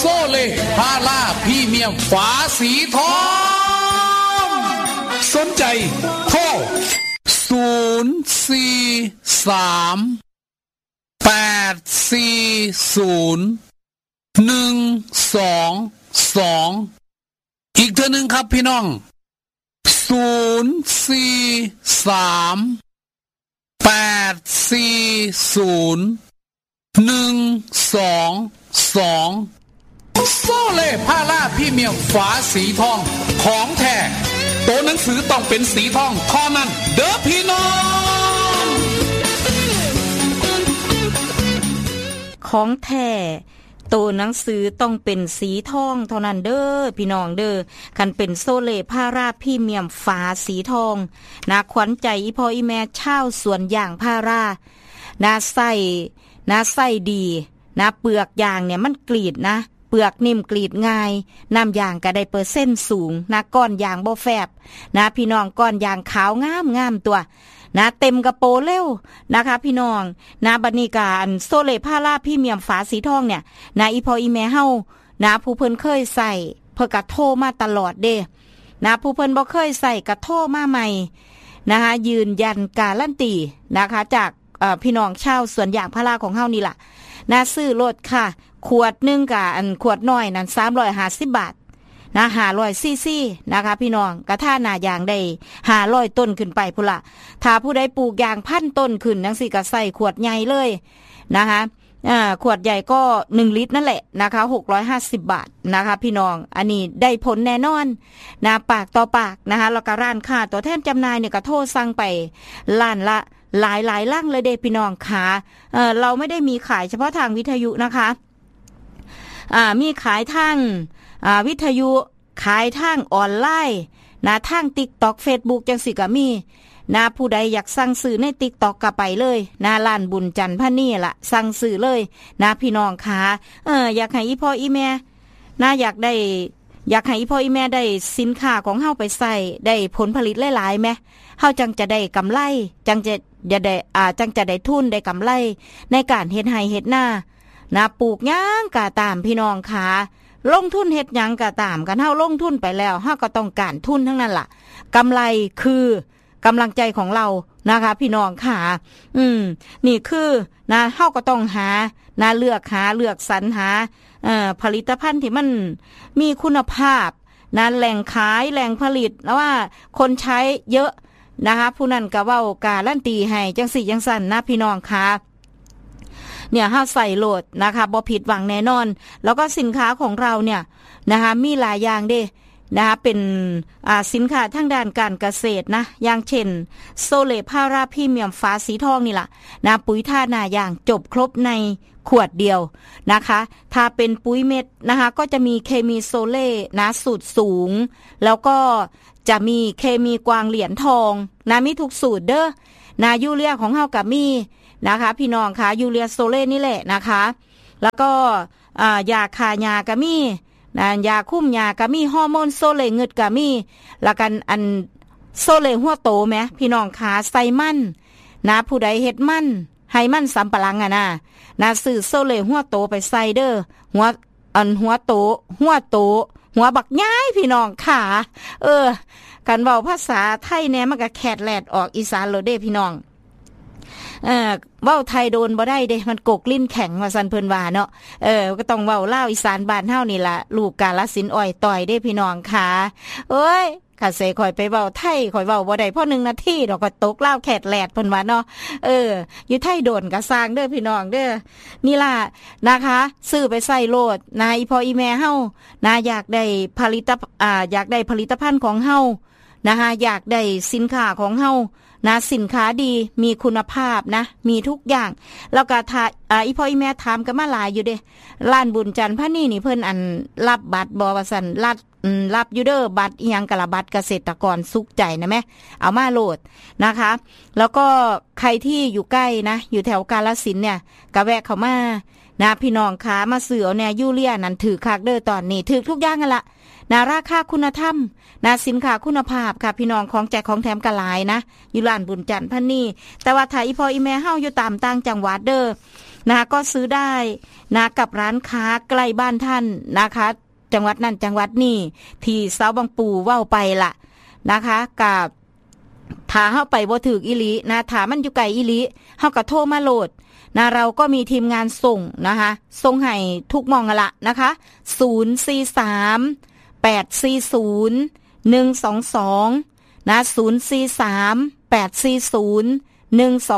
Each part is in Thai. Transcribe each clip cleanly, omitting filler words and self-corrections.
โซเล่พาราพรีเมียมฝาสีทองสนใจโทร043-840-122อีกเทื่อนึงครับพี่น้อง043-840-122โซเล่พาราพรีเมียมฝาสีทองของแท้ตัวหนังสือต้องเป็นสีทองเท่านั้นเด้อพี่น้องของแท้ตัวหนังสือต้องเป็นสีทองเท่านั้นเด้อพี่น้องเด้อคันเป็นโซเล่พาราพรีเมียมฝาสีทองนะขวัญใจอีพ่ออีแม่ชาวสวนยางพารานะไส้ดีนะเปลือกยางเนี่ยมันกรีดนะเปลือกนิ่มกรีดง่ายน้ำยางก็ได้เปอร์เซ็นต์สูงนะก้อนยางบ่แฟบนะพี่น้องก้อนยางขาวงามตัวนะเต็มกระโปรงเร็วนะคะพี่น้องนะบัดนี้การโซเล่พาราพรีเมียมฝาสีทองเนี่ยนะอีพ่ออีแม่เฮานะผู้เพิ่นเคยใส่เพิ่นก็โทรมาตลอดเด้นะผู้เพิ่นบ่เคยใส่ก็โทรมาใหม่นะคะยืนยันการันตีนะคะจากพี่น้องชาวสวนยางพาราของเฮานี่ล่ะนะซื้อรถค่ะขวดนึงกับขวดน้อยนั่น350 บาทนะ500ซีซีนะคะพี่น้องกระท่าหน้ายางได้500ต้นขึ้นไปพุ่นละถ้าผู้ใดปลูกยาง1,000 ต้นขึ้นจังซี่ก็ใส่ขวดใหญ่เลยนะคะขวดใหญ่ก็1ลิตรนั่นแหละนะคะ650 บาทนะคะพี่น้องอันนี้ได้ผลแน่นอนนะปากต่อปากนะคะแล้วก็ร้านค้าตัวแทนจำหน่ายเนี่ยก็โทรสั่งไปล้านละหลายลังเลยเด้พี่น้องขาเราไม่ได้มีขายเฉพาะทางวิทยุนะคะมีขายทางวิทยุขายทางออนไลน์นะทาง TikTok Facebook จังสิก็มีนะผู้ใดอยากสั่งซื้อใน TikTok ก็ไปเลยนะร้านบุญจันทร์พะนี่ล่ะสั่งซื้อเลยนะพี่น้องขาอยากให้อีพ่ออีแม่นะอยากให้อีพ่ออีแม่ได้สินค้าของเฮาไปใส่ได้ผลผลิตหลายๆแม่เฮาจังจะได้กำไรจังจะได้ทุนได้กำไรในการเฮ็ดไร่เฮ็ดนานะปลูกหยังก็ตามพี่น้องขาลงทุนเฮ็ดหยังก็ตามกันเฮาลงทุนไปแล้วเฮาก็ต้องการทุนทั้งนั้นล่ะกำไรคือกำลังใจของเรานะคะพี่น้องขานี่คือนะเฮาก็ต้องหานะเลือกสรรหาผลิตภัณฑ์ที่มันมีคุณภาพนะแหล่งขายแหล่งผลิตแล้วว่าคนใช้เยอะนะคะผู้นั้นก็เว้าการันตีให้จังสี่จังสั่นนะพี่น้องค่ะเนี่ยเฮาใส่โหลดนะคะบ่ผิดหวังแน่นอนแล้วก็สินค้าของเราเนี่ยนะคะมีหลายอย่างเด้นะคะเป็นสินค้าทางด้านการเกษตรนะอย่างเช่นโซเล่พาราพรีเมียมฝาสีทองนี่ล่ะนะปุ๋ยท่าหน้าอย่างจบครบในขวดเดียวนะคะถ้าเป็นปุ๋ยเม็ดนะคะก็จะมีเคมีโซเล่นะสูตรสูงแล้วก็จะมีเคมีกวางเหรียญทองนะมีทุกสูตรเด้อนะยูเรียของเฮากับมีนะคะพี่น้องค่ะยูเรียโซเล่นี่แหละนะคะแล้วก็ยาคายาก็มีนะยาคุ้มยาก็มีฮอร์โมนโซเล่เงึดก็มีแล้วกันอันโซเล่หัวโตไหมพี่น้องค่ะใส่มันนะผู้ใดเฮ็ดมันให้มันสำปะหลังนะซื้อโซเล่หัวโตไปใส่เด้อหัวโตหัวบักย้ายพี่น้องค่ะกันเว้าภาษาไทยแน่มันก็แขดแลดออกอีสานโลดเด้พี่น้องเว้าไทยโดนบ่ได้เด้มันกกลิ้นแข็งว่าซั่นเพิ่นว่าเนาะก็ต้องเว้าลาวอีสานบ้านเฮานี่ล่ะลูกกาฬสินธุ์อ้อยต่อยเด้พี่น้องค่ะเอ้ยข้าเสข่อยไปเว้าไทยข่อยเว้าบ่ได้พอ1นาทีดอกก็ตกลาวแขดแลดเพิ่นว่าเนาะอยู่ไทยโดนก็สร้างเด้อพี่น้องเด้อนี่ล่ะนะคะซื้อไปใส่โลดนะอีพ่ออีแม่เฮานะอยากได้ผลิตภัณฑ์ของเฮานะคะอยากได้สินค้าของเฮานะสินค้าดีมีคุณภาพนะมีทุกอย่างแล้วก็อีพ่ออีแม่ถามกันมาหลายอยู่เด้ร้านบุญจันทร์พะนี่นี่เพิ่นอันรับบัตรบ่ว่าซั่นรับอยู่เด้อบัตรอีหยังกะละบัตรเกษตรกรสุขใจนะแม่เอามาโหลดนะคะแล้วก็ใครที่อยู่ใกล้นะอยู่แถวกาฬสินธุ์เนี่ยก็แวะเข้ามานะพี่น้องขามาซื้อเอาแน่ยูเรียนั่นถือคักเด้อตอนนี้ถือทุกอย่างนั่นล่ะนะราคาคุณธรรมนะสินค้าคุณภาพค่ะพี่น้องของแจกของแถมกะหลายนะอยู่ร้านบุญจันทร์พะนี่แต่ว่าถ้าอีพ่ออีแม่เฮาอยู่ตามต่างจังหวัดเด้อนะคะก็ซื้อได้นะกับร้านค้าใกล้บ้านท่านนะคะจังหวัดนั่นจังหวัดนี่ที่เสาบางปูเว้าไปล่ะนะคะกับถ้าเฮาไปบ่ถึกอีหลีนะถ้ามันอยู่ไกลอีหลีเฮาก็โทรมาโหลดนะเราก็มีทีมงานส่งนะคะส่งให้ทุกหม้องละนะคะ043 840 122นะ043 840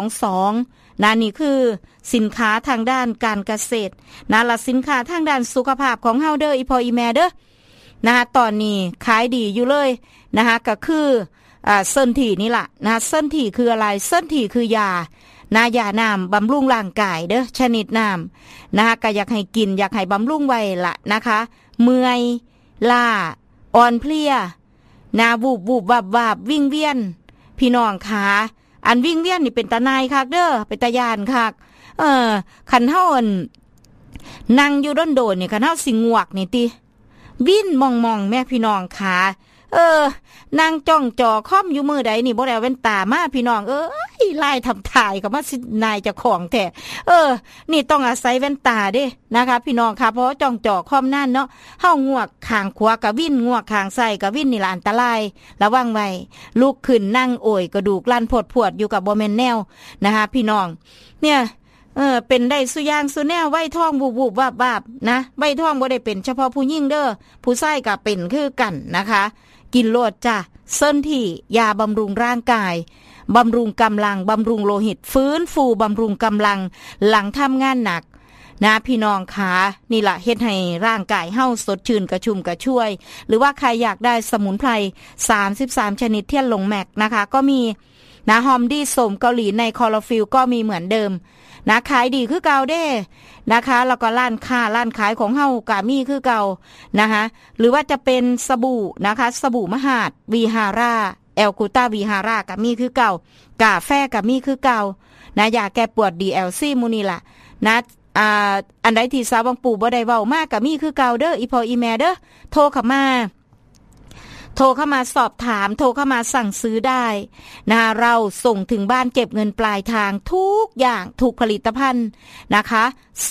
122นะนี่คือสินค้าทางด้านการเกษตรนะและสินค้าทางด้านสุขภาพของเฮาเด้ออีพ่ออีแม่เด้อนะคะตอนนี้ขายดีอยู่เลยนะคะก็คือเส้นถี่นี่ล่ะนะเส้นถี่คืออะไรเส้นถี่คือยายาน้ำบำรุงร่างกายเด้อชนิดน้ำนะคะก็อยากให้กินอยากให้บำรุงไว้ละนะคะเมื่อยล้าอ่อนเพลียนาบูบบูบวับวับวิ่งเวียนพี่น้องขาอันวิ่งเวียนนี่เป็นตาหนายคักเด้อเป็นตาย่านคักคันเฮานั่งอยู่โดนๆนี่คันเฮาสิงวกนี่ติวิ่นมองแม่พี่น้องขานั่งจ้องจอคอมอยู่มือใดนี่บ่ได้เอาแว่นตามาพี่น้องไล่ทำถ่ายก็มาสินายเจ้าของแท้นี่ต้องอาศัยแว่นตาเด้นะคะพี่น้องค่ะเพราะจ้องจอคอมนั่นเนาะเฮางวกข้างขวาก็วิ่นงวกข้างซ้ายก็วิ่นนี่ล่ะอันตรายระวังไว้ลุกขึ้นนั่งโอยกระดูกลั่นพวดอยู่กับบ่แม่นแนวนะคะพี่น้องเนี่ยเป็นได้สุย่างสุแนวไว้ท้องบูบๆวาบๆนะไว้ท้องบ่ได้เป็นเฉพาะผู้หญิงเด้อผู้ชายก็เป็นคือกันนะคะกินโลดจ้ะเส้นที่ยาบำรุงร่างกายบำรุงกำลังบำรุงโลหิตฟื้นฟูบำรุงกำลังหลังทำงานหนักนะพี่น้องขานี่ล่ะเฮ็ดให้ร่างกายเฮาสดชื่นกระชุ่มกระชวยหรือว่าใครอยากได้สมุนไพร33ชนิดเทียนหลงแม็กนะคะก็มีนะหอมดีสมเกาหลีในคลอโรฟิลก็มีเหมือนเดิมนะขายดีคือเก่าเด้นะคะแล้วก็ร้านขายของเฮาก็มีคือเก่านะคะหรือว่าจะเป็นสบู่นะคะสบู่มหาดวีฮาร่าแอลกูต้าวีฮาร่าก็มีคือเก่ากาแฟก็มีคือเก่านะยาแก้ปวด DLC มูนี่ล่ะนะอันใดที่สาวบางปู่บ่ได้เว้ามากก็มีคือเก่าเด้ออีพ่ออีแม่เด้อโทรเข้ามาสอบถามโทรเข้ามาสั่งซื้อได้นะเราส่งถึงบ้านเก็บเงินปลายทางทุกอย่างทุกผลิตภัณฑ์นะคะ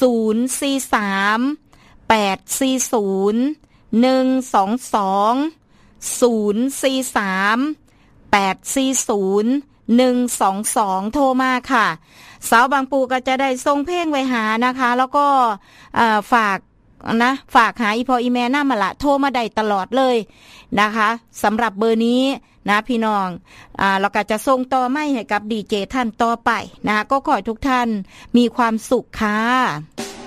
043 840 122 043 840 122โทรมาค่ะสาวบางปูก็จะได้ส่งเพลงไว้หานะคะแล้วก็ฝากหาอีพ่ออีแม่นำมาละโทรมาได้ตลอดเลยนะคะสำหรับเบอร์นี้นะพี่น้องเราก็จะส่งต่อไม้ให้กับดีเจท่านต่อไปนะคะก็ขอให้ทุกท่านมีความสุขค่ะ